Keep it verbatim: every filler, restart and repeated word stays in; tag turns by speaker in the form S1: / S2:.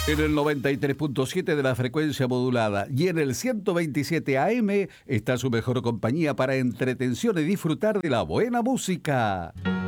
S1: En el noventa y tres punto siete de la frecuencia modulada y en el ciento veintisiete A M está su mejor compañía para entretención y disfrutar de la buena música.